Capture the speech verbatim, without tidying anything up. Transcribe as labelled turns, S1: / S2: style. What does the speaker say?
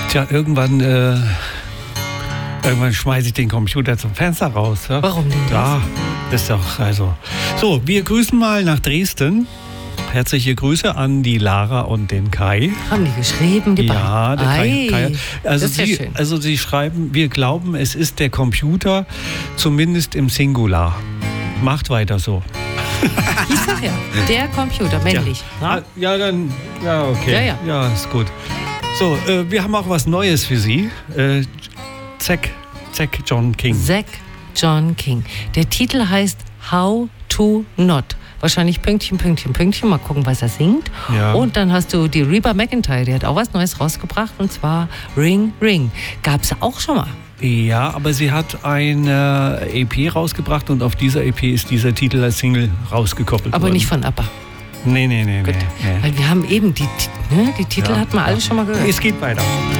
S1: Tja, irgendwann, äh, irgendwann schmeiße ich den Computer zum Fenster raus. Ja?
S2: Warum denn das?
S1: Ja, das ist doch, also. So, wir grüßen mal nach Dresden. Herzliche Grüße an die Lara und den Kai.
S2: Haben die geschrieben, die
S1: Ja, der Kai,
S2: Ei,
S1: Kai. Also,
S2: das ist ja
S1: sie,
S2: schön.
S1: also sie schreiben, wir glauben, es ist der Computer, zumindest im Singular. Macht weiter so.
S2: Ich sag ja, der Computer, männlich.
S1: Ja,
S2: Ja.
S1: ja dann, ja, okay.
S2: Ja, ja.
S1: Ja, ist gut. So, äh, wir haben auch was Neues für Sie. Äh, Zack, Zack John King.
S2: Zack John King. Der Titel heißt How to Not. Wahrscheinlich Pünktchen, Pünktchen, Pünktchen. Mal gucken, was er singt.
S1: Ja.
S2: Und dann hast du die Reba McEntire, die hat auch was Neues rausgebracht, und zwar Ring, Ring. Gab's auch schon mal.
S1: Ja, aber sie hat eine E P rausgebracht und auf dieser E P ist dieser Titel als Single rausgekoppelt
S2: Aber
S1: worden.
S2: nicht von ABBA.
S1: Nee, nee, nee,
S2: Gut.
S1: nee. nee.
S2: Weil wir haben eben die, ne, die Titel
S1: Ja,
S2: hat man
S1: ja.
S2: alle schon mal gehört.
S1: Es geht weiter.